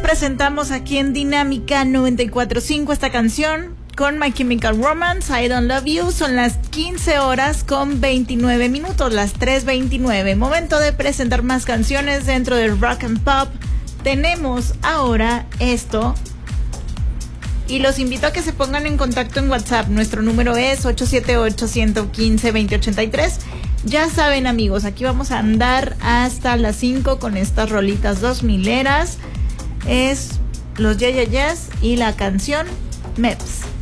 presentamos aquí en Dinámica 94.5 esta canción con My Chemical Romance, I Don't Love You. Son las 15 horas con 29 minutos, las 3:29. Momento de presentar más canciones dentro del Rock and Pop. Tenemos ahora esto y los invito a que se pongan en contacto en WhatsApp. Nuestro número es 878-115-2083. Ya saben, amigos, aquí vamos a andar hasta las 5 con estas rolitas 2000eras. Es los Yeah Yeah Yeahs y la canción Meps.